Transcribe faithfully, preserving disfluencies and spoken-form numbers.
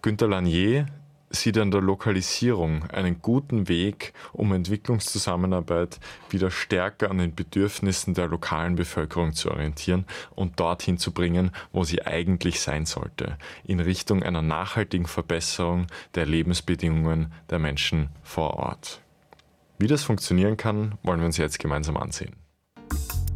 Günter Lasnier sieht an der Lokalisierung einen guten Weg, um Entwicklungszusammenarbeit wieder stärker an den Bedürfnissen der lokalen Bevölkerung zu orientieren und dorthin zu bringen, wo sie eigentlich sein sollte, in Richtung einer nachhaltigen Verbesserung der Lebensbedingungen der Menschen vor Ort. Wie das funktionieren kann, wollen wir uns jetzt gemeinsam ansehen.